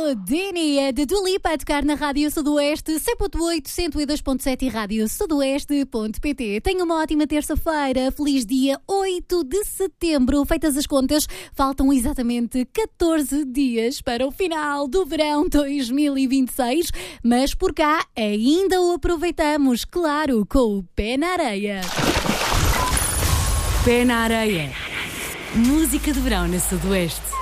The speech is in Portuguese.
Houdini é de Dua Lipa a tocar na Rádio Sudoeste 100.8, 102.7 e Rádio Sudoeste.pt. Tenha uma ótima terça-feira, feliz dia 8 de setembro. Feitas as contas, faltam exatamente 14 dias para o final do verão 2026, mas por cá ainda o aproveitamos, claro, com o pé na areia. Pé na areia. Música de verão na Sudoeste.